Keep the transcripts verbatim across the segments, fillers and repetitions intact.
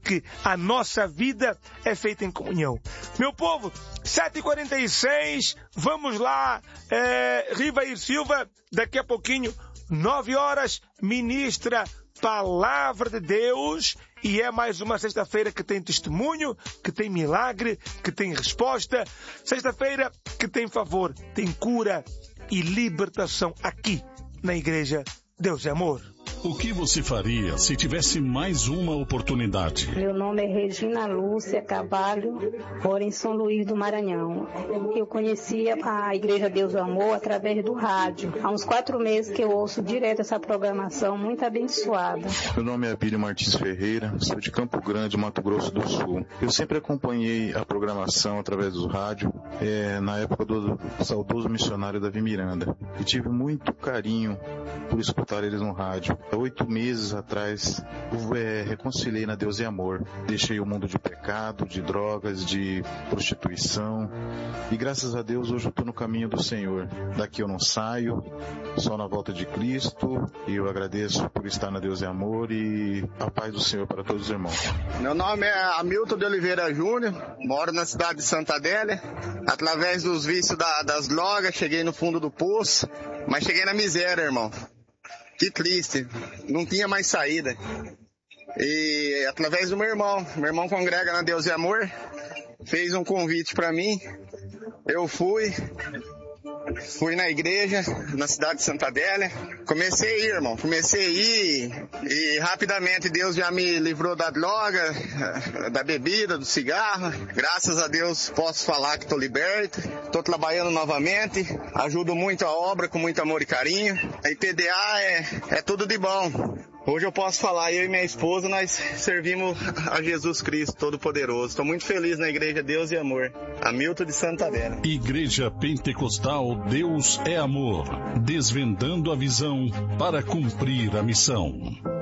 porque a nossa vida é feita em comunhão. Meu povo, sete e quarenta e seis, vamos lá, é, Rivair Silva, daqui a pouquinho, nove horas, ministra Palavra de Deus, e é mais uma sexta-feira que tem testemunho, que tem milagre, que tem resposta, sexta-feira que tem favor, tem cura e libertação aqui na Igreja Deus é Amor. O que você faria se tivesse mais uma oportunidade? Meu nome é Regina Lúcia Carvalho, moro em São Luís do Maranhão. Eu conhecia a Igreja Deus do Amor através do rádio. Há uns quatro meses que eu ouço direto essa programação muito abençoada. Meu nome é Abílio Martins Ferreira, sou de Campo Grande, Mato Grosso do Sul. Eu sempre acompanhei a programação através do rádio, é, na época do saudoso missionário Davi Miranda. E tive muito carinho por escutar eles no rádio. Há oito meses atrás, eu é, reconciliei na Deus e Amor. Deixei o mundo de pecado, de drogas, de prostituição. E graças a Deus, hoje eu estou no caminho do Senhor. Daqui eu não saio, só na volta de Cristo. E eu agradeço por estar na Deus e Amor e a paz do Senhor para todos os irmãos. Meu nome é Hamilton de Oliveira Júnior, moro na cidade de Santa Adélia. Através dos vícios da, das drogas, cheguei no fundo do poço, mas cheguei na miséria, irmão. Que triste, não tinha mais saída. E através do meu irmão, meu irmão congrega na Deus e Amor, fez um convite para mim, eu fui, fui na igreja, na cidade de Santa Adélia, comecei a ir, irmão, comecei a ir e rapidamente Deus já me livrou da droga, da bebida, do cigarro. Graças a Deus posso falar que estou liberto, estou trabalhando novamente, ajudo muito a obra com muito amor e carinho. A I P D A é, é tudo de bom. Hoje eu posso falar, eu e minha esposa, nós servimos a Jesus Cristo Todo-Poderoso. Estou muito feliz na Igreja Deus e Amor. Hamilton de Santa Adélia. Igreja Pentecostal Deus é Amor. Desvendando a visão para cumprir a missão.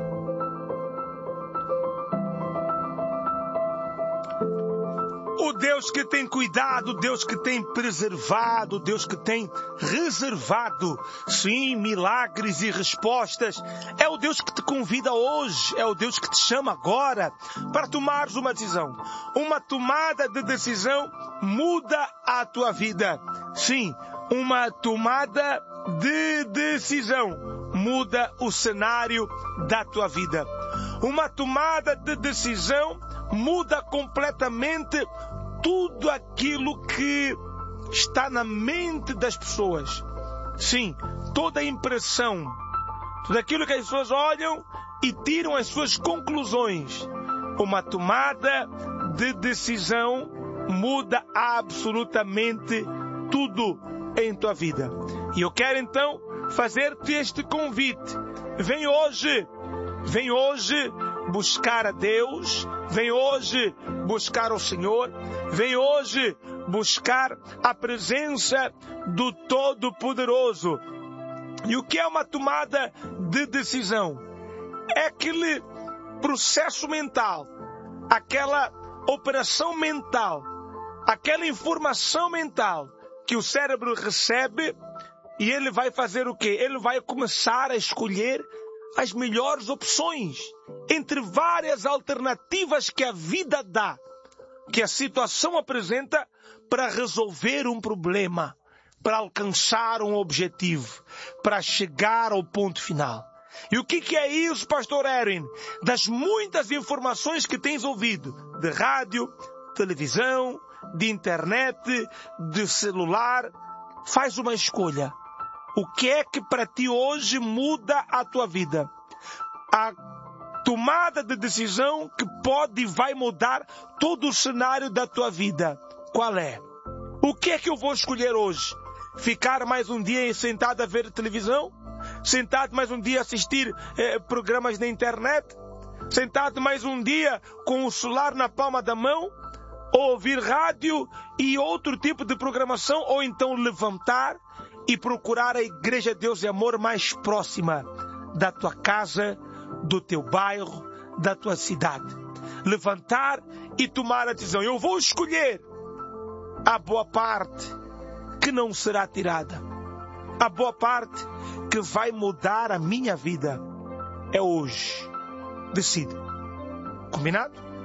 O Deus que tem cuidado, Deus que tem preservado, Deus que tem reservado, sim, milagres e respostas. É o Deus que te convida hoje, é o Deus que te chama agora para tomares uma decisão. Uma tomada de decisão muda a tua vida. Sim, uma tomada de decisão muda o cenário da tua vida. Uma tomada de decisão muda completamente tudo aquilo que está na mente das pessoas. Sim, toda a impressão, tudo aquilo que as pessoas olham e tiram as suas conclusões. Uma tomada de decisão muda absolutamente tudo em tua vida. E eu quero então fazer-te este convite. Vem hoje, vem hoje buscar a Deus, vem hoje buscar o Senhor, vem hoje buscar a presença do Todo-Poderoso. E o que é uma tomada de decisão? É aquele processo mental, aquela operação mental, aquela informação mental que o cérebro recebe e ele vai fazer o quê? Ele vai começar a escolher as melhores opções entre várias alternativas que a vida dá, que a situação apresenta para resolver um problema, para alcançar um objetivo, para chegar ao ponto final. E o que, que é isso, pastor Erwin? Das muitas informações que tens ouvido, de rádio, televisão, de internet, de celular, faz uma escolha. O que é que para ti hoje muda a tua vida? A tomada de decisão que pode e vai mudar todo o cenário da tua vida. Qual é? O que é que eu vou escolher hoje? Ficar mais um dia sentado a ver televisão? Sentado mais um dia a assistir eh, programas na internet? Sentado mais um dia com o celular na palma da mão? Ou ouvir rádio e outro tipo de programação? Ou então levantar e procurar a Igreja Deus e Amor mais próxima da tua casa, do teu bairro, da tua cidade. Levantar e tomar a decisão. Eu vou escolher a boa parte que não será tirada. A boa parte que vai mudar a minha vida. É hoje. Decide. Combinado?